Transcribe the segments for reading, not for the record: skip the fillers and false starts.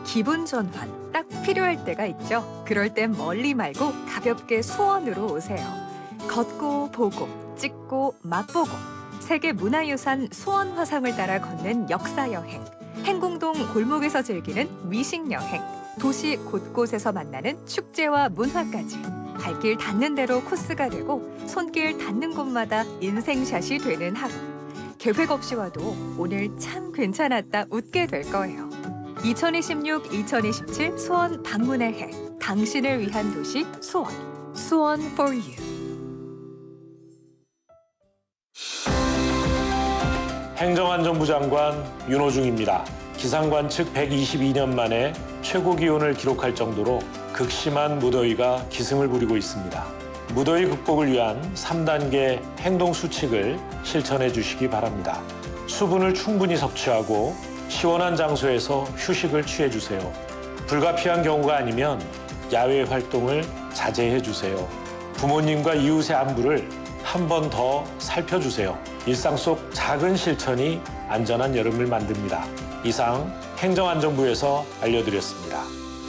기분 전환 딱 필요할 때가 있죠. 그럴 땐 멀리 말고 가볍게 수원으로 오세요. 걷고 보고 찍고 맛보고 세계 문화유산 수원 화성을 따라 걷는 역사 여행, 행궁동 골목에서 즐기는 미식 여행, 도시 곳곳에서 만나는 축제와 문화까지 발길 닿는 대로 코스가 되고 손길 닿는 곳마다 인생샷이 되는 하루. 계획 없이 와도 오늘 참 괜찮았다 웃게 될 거예요. 2026-2027 수원 방문의 해, 당신을 위한 도시 수원, 수원 for you. 행정안전부 장관 윤호중입니다. 기상관 측 122년 만에 최고 기온을 기록할 정도로 극심한 무더위가 기승을 부리고 있습니다. 무더위 극복을 위한 3단계 행동 수칙을 실천해 주시기 바랍니다. 수분을 충분히 섭취하고 시원한 장소에서 휴식을 취해 주세요. 불가피한 경우가 아니면 야외 활동을 자제해 주세요. 부모님과 이웃의 안부를 한 번 더 살펴주세요. 일상 속 작은 실천이 안전한 여름을 만듭니다. 이상 행정안전부에서 알려드렸습니다.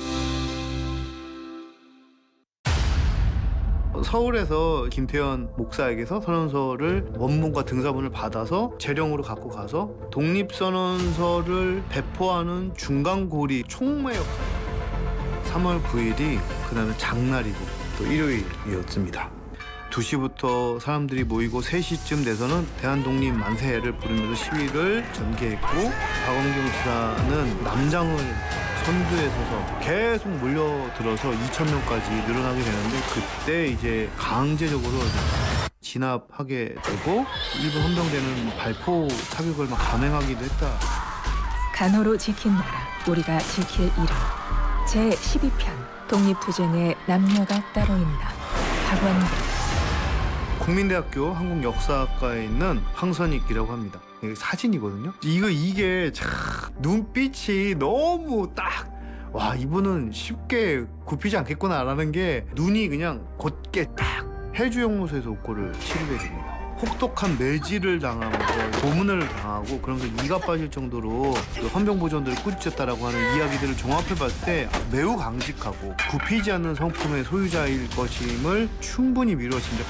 서울에서 김태현 목사에게서 선언서를 원문과 등사본을 받아서 재령으로 갖고 가서 독립선언서를 배포하는 중간고리 총매역사입니다. 3월 9일이 그날은 장날이고 또 일요일이었습니다. 2시부터 사람들이 모이고 3시쯤 돼서는 대한독립 만세를 부르면서 시위를 전개했고 박원경 지사는 남장을 선두에 서서 계속 몰려들어서 2,000명까지 늘어나게 되는데 그때 이제 강제적으로 진압하게 되고 일부 헌병대는 발포 사격을 막 감행하기도 했다. 간호로 지킨 나라, 우리가 지킬 이름. 제12편 독립투쟁에 남녀가 따로 있나. 박완경. 국민대학교 한국역사학과에 있는 황선익이라고 합니다. 이게 사진이거든요. 이게 참 눈빛이 너무 딱 와 이분은 쉽게 굽히지 않겠구나라는 게 눈이 그냥 곧게 딱 해주영무소에서 옥고를 치르게 됩니다. 혹독한 매질을 당하면서 고문을 당하고 그러면서 이가 빠질 정도로 그 헌병보존들을 꾸짖었다라고 하는 이야기들을 종합해봤을 때 매우 강직하고 굽히지 않는 성품의 소유자일 것임을 충분히 미루었습니다.